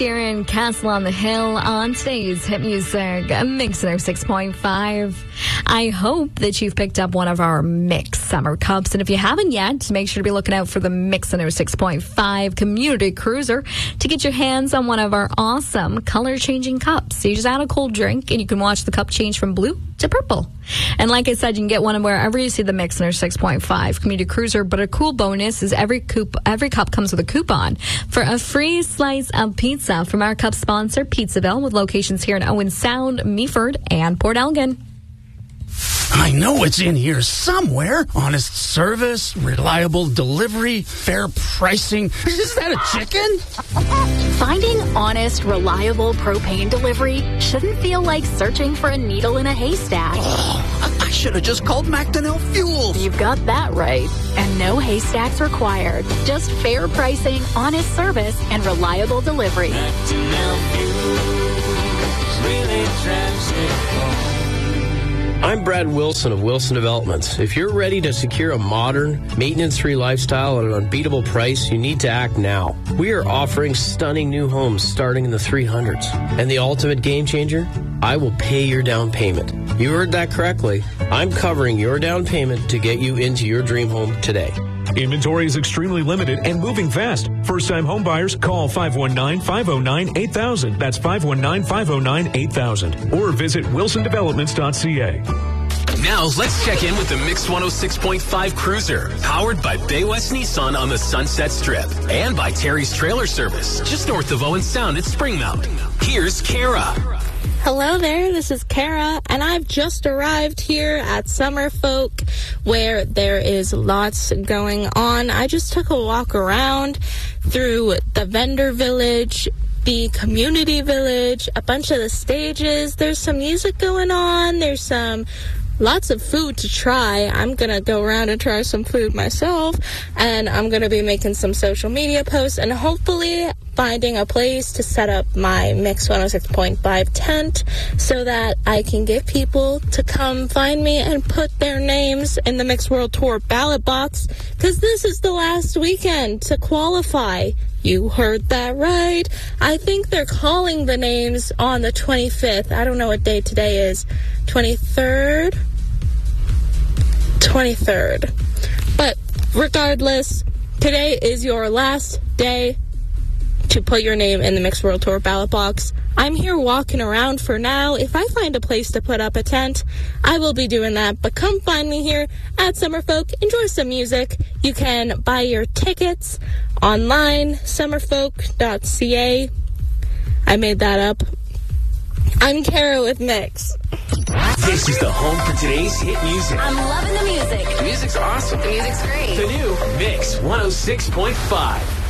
Here in Castle on the Hill on today's Hit Music Mix 6.5. I hope that you've picked up one of our Mix Summer Cups. And if you haven't yet, make sure to be looking out for the Mix 6.5 Community Cruiser to get your hands on one of our awesome color-changing cups. So you just add a cold drink and you can watch the cup change from blue to purple. And like I said, you can get one wherever you see the Mix 6.5 Community Cruiser. But a cool bonus is every cup comes with a coupon for a free slice of pizza from our cup sponsor, Pizzaville, with locations here in Owen Sound, Meaford, and Port Elgin. I know it's in here somewhere. Honest service, reliable delivery, fair pricing. Is that a chicken? Finding honest, reliable propane delivery shouldn't feel like searching for a needle in a haystack. Oh, I should have just called Macdonell Fuels. You've got that right. And no haystacks required. Just fair pricing, honest service, and reliable delivery. Macdonell Fuels really drives it home. I'm Brad Wilson of Wilson Developments. If you're ready to secure a modern, maintenance-free lifestyle at an unbeatable price, you need to act now. We are offering stunning new homes starting in the 300s. And the ultimate game changer? I will pay your down payment. You heard that correctly. I'm covering your down payment to get you into your dream home today. Inventory is extremely limited and moving fast. First-time home buyers, call 519-509-8000. That's 519-509-8000. Or visit wilsondevelopments.ca. Now, let's check in with the Mix 106.5 Cruiser, powered by Bay West Nissan on the Sunset Strip and by Terry's Trailer Service, just north of Owen Sound at Springmount. Here's Kara. Hello there, this is Kara, and I've just arrived here at Summerfolk, where there is lots going on. I just took a walk around through the vendor village, the community village, a bunch of the stages. There's some music going on. There's lots of food to try. I'm going to go around and try some food myself, and I'm going to be making some social media posts and hopefully finding a place to set up my Mix 106.5 tent so that I can get people to come find me and put their names in the Mix World Tour ballot box, because this is the last weekend to qualify. You heard that right. I think they're calling the names on the 25th. I don't know what day today is. 23rd? 23rd. But regardless, today is your last day to put your name in the Mixed World Tour ballot box. I'm here walking around for now. If I find a place to put up a tent, I will be doing that. But come find me here at Summerfolk. Enjoy some music. You can buy your tickets online, summerfolk.ca. I made that up. I'm Kara with Mix. This is the home for today's hit music. I'm loving the music. The music's awesome. The music's great. The new Mix 106.5.